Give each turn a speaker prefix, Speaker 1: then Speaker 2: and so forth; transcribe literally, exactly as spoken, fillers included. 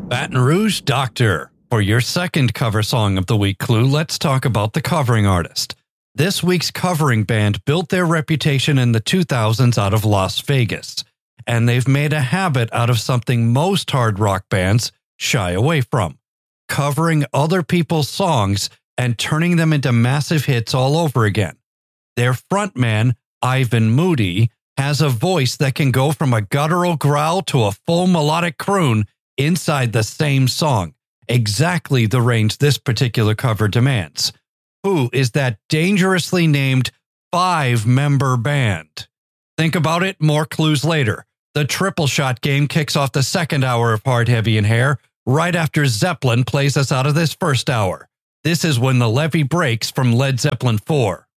Speaker 1: Baton Rouge Doctor. For your second cover song of the week clue, let's talk about the covering artist. This week's covering band built their reputation in the two thousands out of Las Vegas, and they've made a habit out of something most hard rock bands shy away from: covering other people's songs and turning them into massive hits all over again. Their frontman, Ivan Moody, has a voice that can go from a guttural growl to a full melodic croon inside the same song, exactly the range this particular cover demands. Who is that dangerously named five-member band? Think about it, more clues later. The Triple Shot game kicks off the second hour of Hard, Heavy, and Hair right after Zeppelin plays us out of this first hour. This is When the Levee Breaks from Led Zeppelin four.